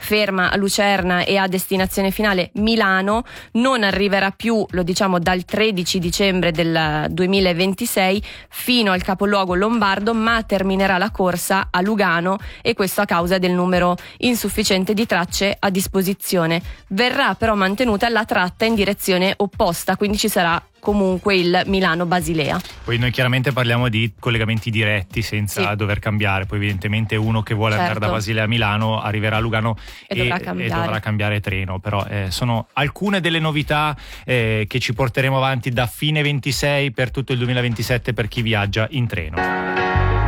ferma a Lucerna e a destinazione finale Milano, non arriverà più, lo diciamo, dal 13 dicembre del 2026 fino al capoluogo lombardo, ma terminerà la corsa a Lugano, e questo a causa del numero insufficiente di tracce a disposizione. Verrà però mantenuta la tratta in direzione opposta, quindi ci sarà comunque il Milano-Basilea. Poi noi chiaramente parliamo di collegamenti diretti senza dover cambiare, poi evidentemente uno che vuole andare da Basilea a Milano arriverà a Lugano e dovrà cambiare treno, però sono alcune delle novità che ci porteremo avanti da fine 26 per tutto il 2027 per chi viaggia in treno.